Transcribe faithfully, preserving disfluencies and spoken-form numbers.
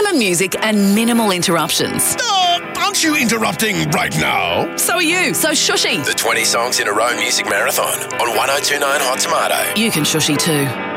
maximum music and minimal interruptions. Uh, aren't you interrupting right now? So are you. So shushy. The twenty songs in a row music marathon on one oh two nine Hot Tomato. You can shushy too.